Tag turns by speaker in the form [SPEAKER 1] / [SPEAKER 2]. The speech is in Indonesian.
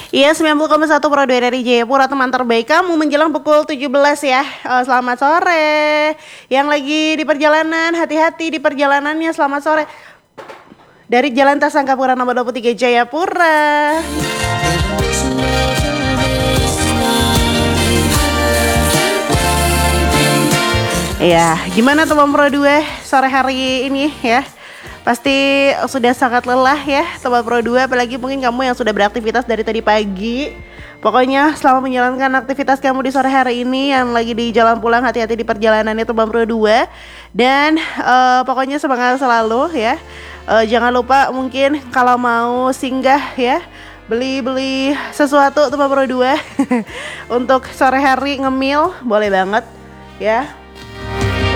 [SPEAKER 1] Iya, 90,1 Pro 2 dari Jayapura, teman terbaik kamu menjelang pukul 17 ya. Selamat sore. Yang lagi di perjalanan, hati-hati di perjalanannya. Selamat sore. Dari Jalan Tasangkapura nomor 23 Jayapura. Ya, gimana teman Pro 2 sore hari ini ya? Pasti sudah sangat lelah ya teman Pro 2, apalagi mungkin kamu yang sudah beraktivitas dari tadi pagi. Pokoknya selama menjalankan aktivitas kamu di sore hari ini, yang lagi di jalan pulang, hati-hati di perjalanannya teman Pro 2. Dan pokoknya semangat selalu ya. Jangan lupa mungkin kalau mau singgah ya, beli sesuatu teman Pro 2 untuk sore hari ngemil boleh banget ya.